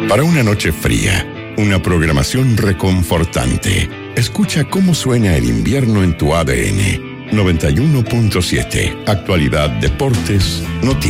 Para una noche fría, una programación reconfortante. Escucha cómo suena el invierno en tu ADN. 91.7. Actualidad, deportes, noticias.